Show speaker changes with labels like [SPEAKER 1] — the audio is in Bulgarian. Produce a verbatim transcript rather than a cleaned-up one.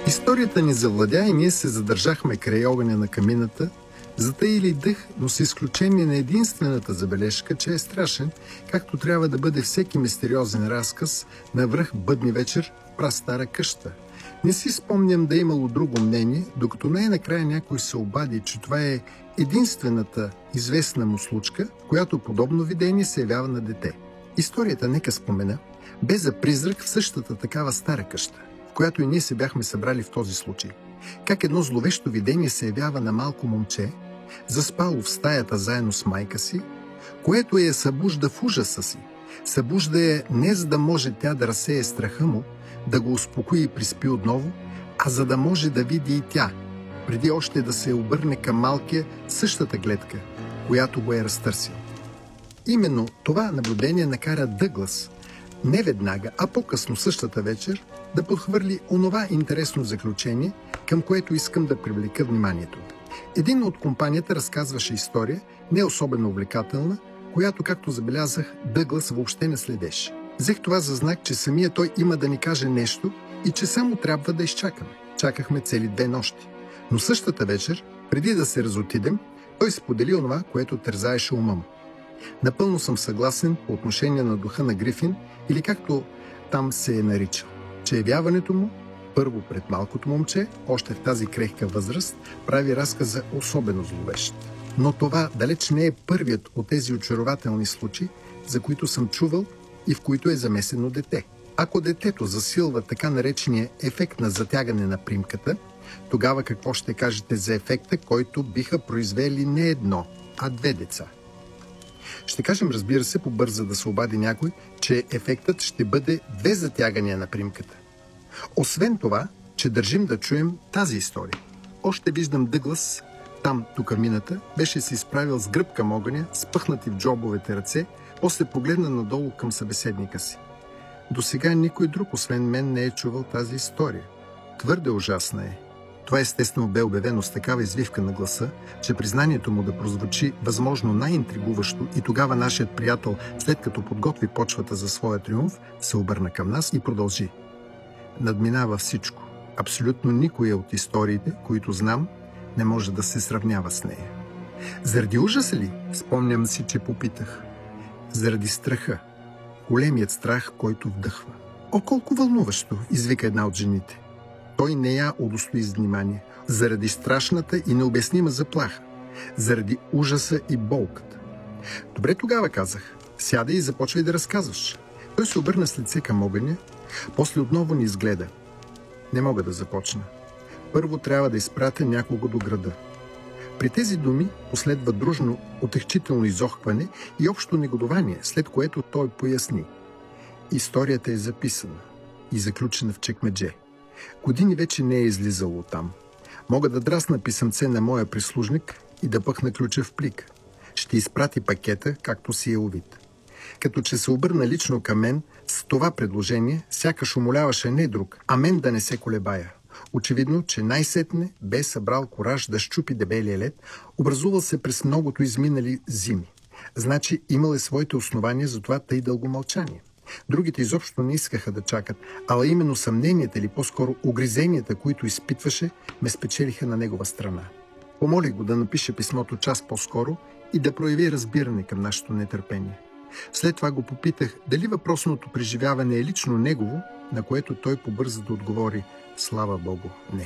[SPEAKER 1] Историята ни завладя и ние се задържахме край огъня на камината, затаили дъх, но с изключение на единствената забележка, че е страшен, както трябва да бъде всеки мистериозен разказ навръх бъдни вечер в прастара къща. Не си спомням да е имало друго мнение, докато най-накрая някой се обади, че това е единствената известна му случка, която подобно видение се явява на дете. Историята, нека спомена, бе за призрак в същата такава стара къща, в която и ние се бяхме събрали в този случай. Как едно зловещо видение се явява на малко момче, заспало в стаята заедно с майка си, което я събужда в ужаса си. Събужда я не за да може тя да разсее страха му, да го успокои и приспи отново, а за да може да види и тя, преди още да се обърне към малкия същата гледка, която го е разтърсил. Именно това наблюдение накара Дъглас, не веднага, а по-късно същата вечер, да подхвърли онова интересно заключение, към което искам да привлека вниманието. Един от компанията разказваше история, не особено увлекателна, която, както забелязах, Дъглас въобще не следеше. Взех това за знак, че самия той има да ни каже нещо и че само трябва да изчакаме. Чакахме цели две нощи. Но същата вечер, преди да се разотидем, той сподели онова, което тързаеше ума му. Напълно съм съгласен по отношение на духа на Грифин, или както там се е наричал, че явяването му, първо пред малкото момче, още в тази крехка възраст, прави разказа особено зловещ. Но това далеч не е първият от тези очарователни случаи, за които съм чувал и в които е замесено дете. Ако детето засилва така наречения ефект на затягане на примката, тогава какво ще кажете за ефекта, който биха произвели не едно, а две деца? Ще кажем, разбира се, побърза да се обади някой, че ефектът ще бъде две затягания на примката. Освен това, че държим да чуем тази история. Още виждам Дъглас, там, до камината, беше се изправил с гръб към огъня, спъхнати в джобовете ръце, после погледна надолу към събеседника си. До сега никой друг, освен мен, не е чувал тази история. Твърде ужасна е. Това естествено бе обявено с такава извивка на гласа, че признанието му да прозвучи възможно най-интригуващо и тогава нашият приятел, след като подготви почвата за своя триумф, се обърна към нас и продължи. Надминава всичко. Абсолютно никоя от историите, които знам, не може да се сравнява с нея. Заради ужаса ли? Спомням си, че попитах. Заради страха. Големият страх, който вдъхва. О, колко вълнуващо, извика една от жените. Той не я удостои с внимание. Заради страшната и необяснима заплаха. Заради ужаса и болката. Добре, тогава казах. Сядай и започвай да разказваш. Той се обърна с лице към огъня, после отново ни изгледа. Не мога да започна. Първо трябва да изпратя някого до града. При тези думи последва дружно отегчително изохване и общо негодование, след което той поясни. Историята е записана и заключена в чекмедже. Години вече не е излизало там. Мога да драсна писъмце на моя прислужник и да пъхна ключа в плик. Ще изпрати пакета, както си е увид. Като че се обърна лично към мен, с това предложение сякаш умоляваше не друг, а мен да не се колебая. Очевидно, че най-сетне бе събрал кораж да щупи дебелия лед, образувал се през многото изминали зими. Значи имал е своите основания за това тъй дълго мълчание. Другите изобщо не искаха да чакат, ала именно съмненията или по-скоро угризенията, които изпитваше, ме спечелиха на негова страна. Помолих го да напише писмото час по-скоро и да прояви разбиране към нашето нетърпение. След това го попитах дали въпросното преживяване е лично негово, на което той побърза да отговори: слава Богу, не.